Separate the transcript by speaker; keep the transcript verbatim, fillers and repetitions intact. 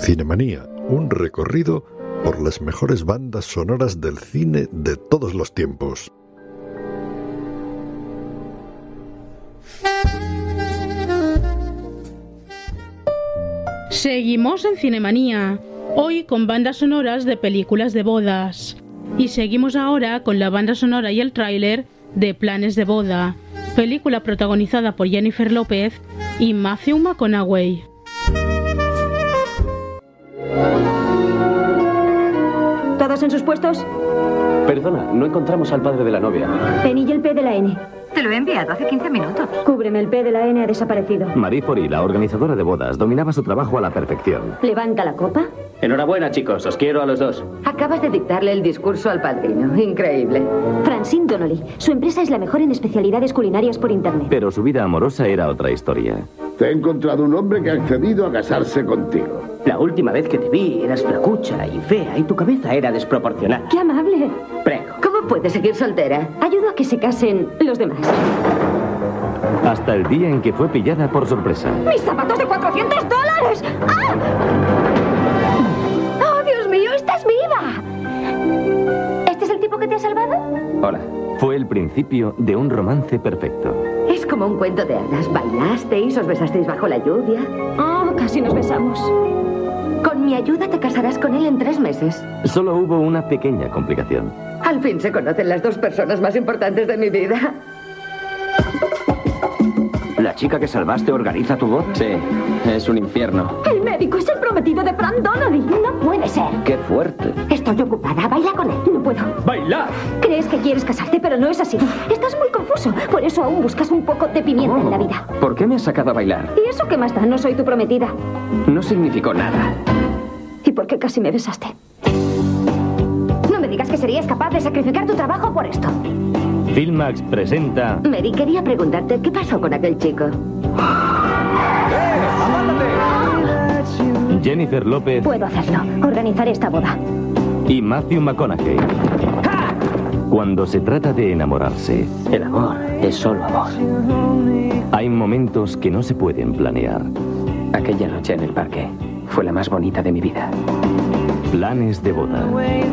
Speaker 1: Cinemanía, un recorrido por las mejores bandas sonoras del cine de todos los tiempos.
Speaker 2: Seguimos en Cinemanía, hoy con bandas sonoras de películas de bodas. Y seguimos ahora con la banda sonora y el tráiler de Planes de boda, película protagonizada por Jennifer López y Matthew McConaughey.
Speaker 3: ¿Todos en sus puestos?
Speaker 4: Perdona, no encontramos al padre de la novia.
Speaker 3: Penny y el P de la N.
Speaker 5: Te lo he enviado hace quince minutos.
Speaker 3: Cúbreme, el P de la N ha desaparecido.
Speaker 4: Marie Forey, la organizadora de bodas, dominaba su trabajo a la perfección.
Speaker 3: ¿Levanta la copa?
Speaker 4: Enhorabuena, chicos, os quiero a los dos.
Speaker 5: Acabas de dictarle el discurso al padrino. Increíble.
Speaker 3: Francine Donnelly. Su empresa es la mejor en especialidades culinarias por internet.
Speaker 4: Pero su vida amorosa era otra historia.
Speaker 6: Te he encontrado un hombre que ha accedido a casarse contigo.
Speaker 7: La última vez que te vi eras flacucha y fea y tu cabeza era desproporcionada.
Speaker 3: ¡Qué amable!
Speaker 7: Prego.
Speaker 5: ¿Cómo puedes seguir soltera?
Speaker 3: Ayudo a que se casen los demás.
Speaker 4: Hasta el día en que fue pillada por sorpresa.
Speaker 3: ¡Mis zapatos de cuatrocientos dólares! ¡Ah! ¡Oh, Dios mío, estás viva! ¿Este es el tipo que te ha salvado?
Speaker 4: Hola. Fue el principio de un romance perfecto.
Speaker 5: Es como un cuento de hadas. Bailasteis, os besasteis bajo la lluvia.
Speaker 3: Oh, casi nos besamos.
Speaker 5: Con mi ayuda te casarás con él en tres meses.
Speaker 4: Solo hubo una pequeña complicación.
Speaker 5: Al fin se conocen las dos personas más importantes de mi vida.
Speaker 7: ¿La chica que salvaste organiza tu boda?
Speaker 4: Sí, es un infierno.
Speaker 3: El médico es el prometido de Fran Donnelly. No puede ser.
Speaker 7: ¡Qué fuerte!
Speaker 3: Estoy ocupada. Baila con él. No puedo.
Speaker 7: ¡Bailar!
Speaker 3: Crees que quieres casarte, pero no es así. Estás muy confuso. Por eso aún buscas un poco de pimienta en la vida.
Speaker 4: ¿Por qué me has sacado a bailar?
Speaker 3: ¿Y eso qué más da? No soy tu prometida.
Speaker 4: No significó nada.
Speaker 3: ¿Y por qué casi me besaste? No me digas que serías capaz de sacrificar tu trabajo por esto.
Speaker 4: Filmax presenta...
Speaker 5: Mary, quería preguntarte, ¿qué pasó con aquel chico?
Speaker 4: Jennifer López
Speaker 3: Puedo hacerlo. Organizaré esta boda.
Speaker 4: y Matthew McConaughey. Cuando se trata de enamorarse,
Speaker 7: El amor es solo amor.
Speaker 4: hay momentos que no se pueden planear.
Speaker 7: Aquella noche en el parque fue la más bonita de mi vida.
Speaker 4: Planes de boda.